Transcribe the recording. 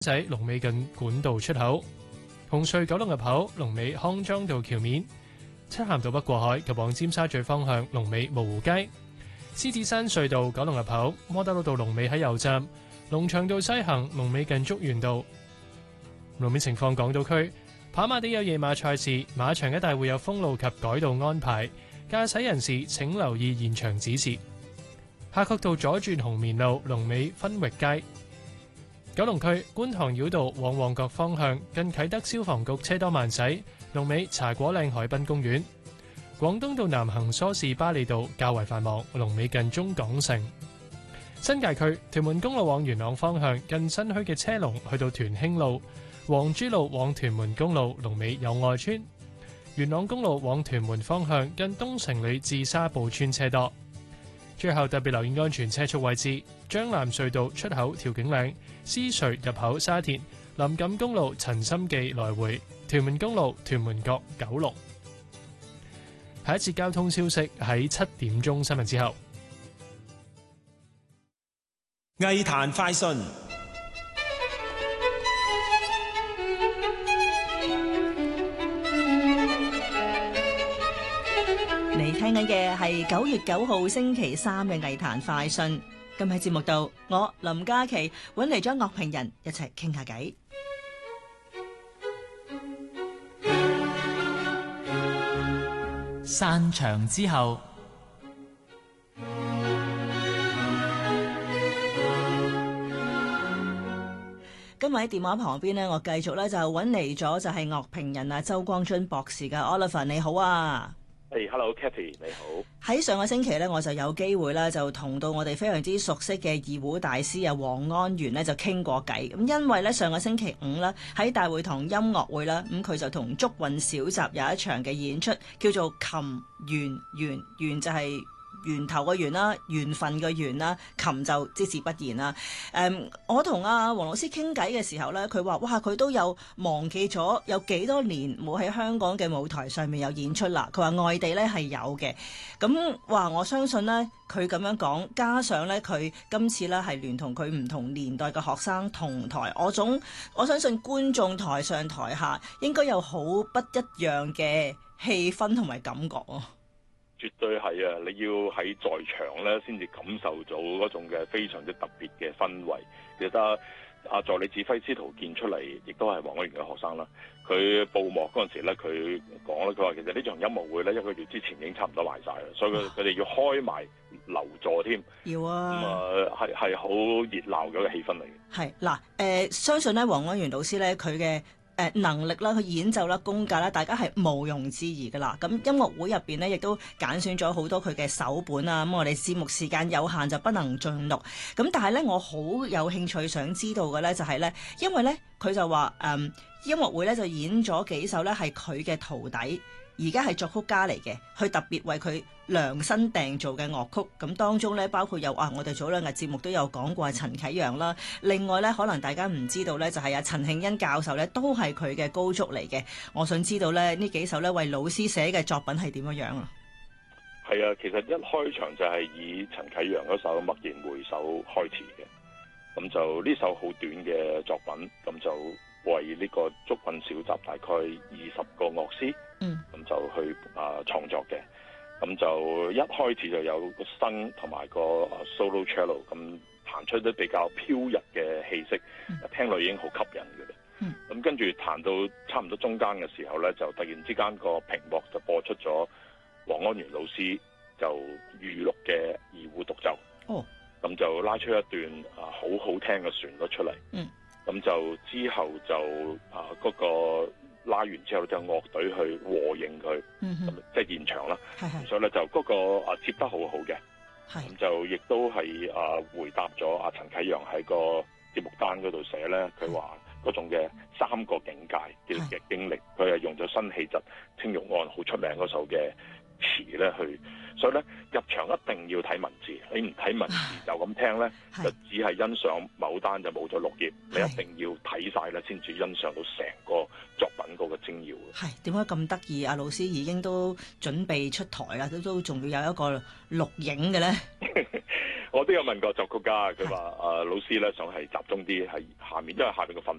仔龍尾近管道出口，紅隧九龍入口龍尾康莊道橋面，漆咸道北過海及往尖沙咀方向龍尾蕪湖街，獅子山隧道九龍入口窩打老道龍尾喺油站，龍翔道西行龍尾近竹園道。路面情況，港島區跑馬地有夜馬賽事，馬場一帶會有封路及改道安排，駕駛人士請留意現場指示。夏慤道左轉紅棉路龍尾分域街。九龍區觀塘繞道往旺角方向近啟德消防局車多慢駛，龍尾茶果嶺海濱公園。廣東道南行梳士巴利道較為繁忙，龍尾近中港城。新界區屯門公路往元朗方向近新墟嘅車龍去到屯興路，黃珠路往屯門公路龍尾友愛村。元朗公路往屯門方向近東城里至沙埔村車多。最後特別留意安全車速位置：將藍隧道出口調景嶺、獅隧入口沙田、林錦公路陳心記來回、屯門公路屯門角九龍。下一節交通消息喺7點鐘新聞之後。 藝壇快訊。 你聽緊嘅係9月9號星期三嘅藝壇快訊。今日喺節目度，我林嘉琪揾嚟咗樂評人一齊傾下偈。 散場之後， 今日喺電話旁邊呢，我繼續咧就揾嚟咗就係樂評人啊周光臻博士嘅 Oliver， 你好啊。 Hello Kathy， 你好。喺上個星期咧，我就有機會咧，就同到我哋非常之熟悉嘅二胡大師啊黃安源咧就傾過偈。咁因為咧上個星期五咧喺大會堂音樂會啦，咁佢就同竹韻小集有一場嘅演出，叫做琴緣就係源頭嘅緣啦，緣分嘅緣啦，琴就即是不言啦。我同阿黃老師傾偈嘅時候咧，佢話哇，佢都有忘記咗有幾多年冇喺香港嘅舞台上面有演出啦。佢話外地咧係有嘅，咁話我相信咧佢咁樣講，加上咧佢今次咧係聯同佢唔同年代嘅學生同台，我相信觀眾台上台下應該有好不一樣嘅氣氛同埋感覺啊！ 絕對係啊！你要喺在場咧，先至感受到嗰種嘅非常之特別嘅氛圍。記得助理指揮司徒健出嚟，亦都係黃安源嘅學生啦。佢報幕嗰陣時咧，佢講咧，佢話其實呢場音樂會咧1個月之前已經差唔多賣晒啦，所以佢哋要開埋留座添。 要啊！ 咁係好熱鬧嘅一個氣氛嚟嘅。 係嗱，相信咧黃安源老師咧佢嘅能力啦，佢演奏啦，功架啦，大家係毋庸置疑噶啦。咁音樂會入邊呢，亦都揀選咗好多佢嘅首本啊。咁我哋節目時間有限，就不能盡錄。咁但係咧，我好有興趣想知道嘅咧，就係咧，因為咧佢就話音樂會咧就演咗幾首咧係佢嘅徒弟，而家係作曲家嚟嘅，佢特別為佢量身訂造嘅樂曲。咁當中咧包括有我哋早2日節目都有講過陳啟陽啦。另外咧，可能大家唔知道咧，就係陳慶恩教授咧都係佢嘅高足嚟嘅。我想知道咧呢幾首咧為老師寫嘅作品係點樣啊？ 係啊，其實一開場就係以陳啟陽嗰首《驀然回首》開始嘅。咁就呢首好短嘅作品，咁就為呢個竹韻小集大概20個樂師，咁就去創作嘅。咁就一開始就有個笙同埋個 solo cello， 咁彈出啲比較飄逸嘅氣息，聽落已經好吸引嘅啦。咁跟住彈到差唔多中間嘅時候咧，就突然之間個屏幕就播出咗黃安源老師就預錄嘅二胡獨奏。咁就拉出一段好好聽嘅旋律出嚟。咁就之後就嗰個拉完之後就樂隊去和應佢，即係現場啦。所以咧就嗰個接得好好嘅。咁就亦都係回答咗陳啟陽喺個節目單嗰度寫咧，佢話嗰種嘅3個境界嘅經歷，佢係用咗新氣質青玉案好出名嗰首嘅詞咧去。所以咧入場一定要睇文字，你唔睇文字就咁聽咧，就只係欣賞某單就冇咗綠葉。你一定要睇晒咧，先至欣賞到成個作品嗰個精要嘅。 係點解咁得意？阿老師已經都準備出台啦，都仲要有一個錄影嘅咧。 我都有問過作曲家，佢話老師咧想係集中啲係下面，因為下邊嘅份